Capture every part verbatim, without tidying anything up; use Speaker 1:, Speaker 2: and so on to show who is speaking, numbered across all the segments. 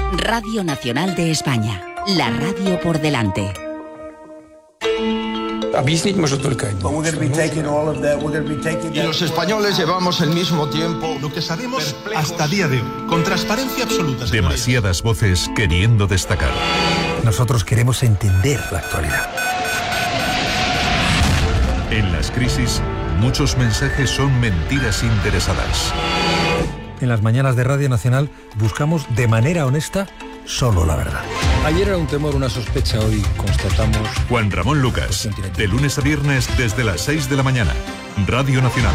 Speaker 1: Radio Nacional de España, la radio por delante.
Speaker 2: Y los españoles llevamos el mismo tiempo.
Speaker 3: Lo que sabemos hasta día de hoy, con transparencia absoluta.
Speaker 4: Demasiadas voces queriendo destacar.
Speaker 5: Nosotros queremos entender la actualidad.
Speaker 4: En las crisis, muchos mensajes son mentiras interesadas.
Speaker 5: En las mañanas de Radio Nacional buscamos de manera honesta solo la verdad.
Speaker 6: Ayer era un temor, una sospecha, hoy constatamos...
Speaker 4: Juan Ramón Lucas, de lunes a viernes desde las seis de la mañana. Radio Nacional.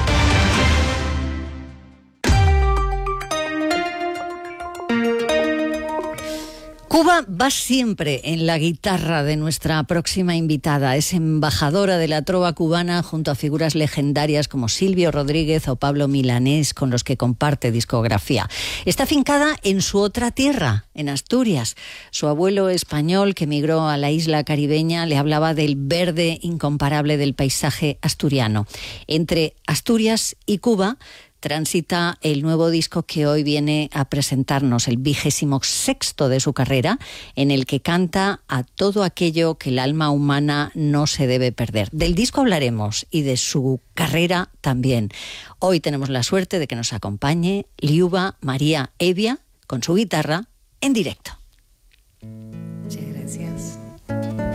Speaker 7: Cuba va siempre en la guitarra de nuestra próxima invitada. Es embajadora de la trova cubana junto a figuras legendarias como Silvio Rodríguez o Pablo Milanés, con los que comparte discografía. Está afincada en su otra tierra, en Asturias. Su abuelo español, que emigró a la isla caribeña, le hablaba del verde incomparable del paisaje asturiano. Entre Asturias y Cuba transita el nuevo disco que hoy viene a presentarnos, el vigésimo sexto de su carrera, en el que canta a todo aquello que el alma humana no se debe perder. Del disco hablaremos y de su carrera también. Hoy tenemos la suerte de que nos acompañe Liuba María Hevia con su guitarra en directo.